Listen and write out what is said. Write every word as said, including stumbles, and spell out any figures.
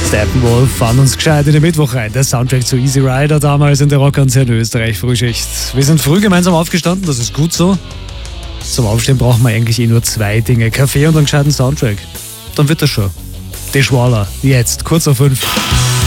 Steppenwolf fahren uns gescheit in den Mittwoch rein. Der Soundtrack zu Easy Rider damals in der Rockkonzert Österreich Frühschicht. Wir sind früh gemeinsam aufgestanden, das ist gut so. Zum Aufstehen braucht man eigentlich eh nur zwei Dinge. Kaffee und einen gescheiten Soundtrack. Dann wird das schon. Die Schwaller, jetzt, kurz auf fünf.